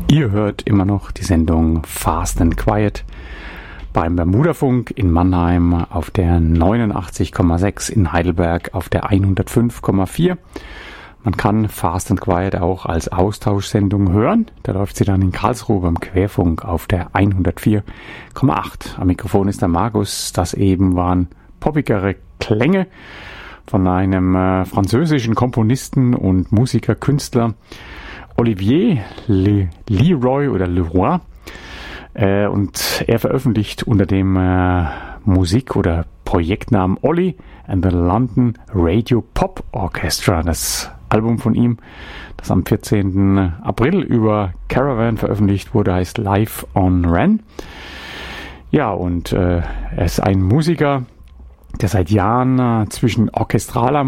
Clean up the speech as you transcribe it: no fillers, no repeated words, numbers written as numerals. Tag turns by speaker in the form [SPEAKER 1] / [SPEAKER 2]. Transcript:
[SPEAKER 1] Ihr hört immer noch die Sendung Fast and Quiet beim Bermudafunk in Mannheim auf der 89,6, in Heidelberg auf der 105,4. Man kann Fast and Quiet auch als Austauschsendung hören. Da läuft sie dann in Karlsruhe beim Querfunk auf der 104,8. Am Mikrofon ist der Markus. Das eben waren poppigere Klänge von einem französischen Komponisten und Musiker, Künstler, Olivier Leroy oder Leroy. Und er veröffentlicht unter dem Musik- oder Projektnamen Ollie and the London Radio Pop Orchestra. Das Album von ihm, das am 14. April über Caravan veröffentlicht wurde, heißt Live on Ren. Ja, und er ist ein Musiker, der seit Jahren zwischen orchestraler